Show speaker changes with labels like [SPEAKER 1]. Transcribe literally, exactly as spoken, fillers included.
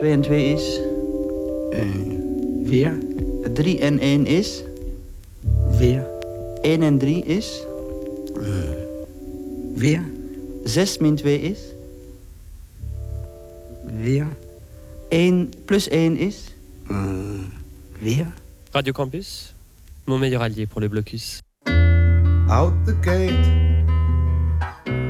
[SPEAKER 1] twee en twee is?
[SPEAKER 2] Uh, weer.
[SPEAKER 1] drie en één is?
[SPEAKER 2] Weer.
[SPEAKER 1] één en drie is?
[SPEAKER 2] Uh, weer.
[SPEAKER 1] zes min twee is?
[SPEAKER 2] Weer.
[SPEAKER 1] één plus één is?
[SPEAKER 2] Uh, weer.
[SPEAKER 3] Radio Campus, mon meilleur allié pour le blocus.
[SPEAKER 4] Out the gate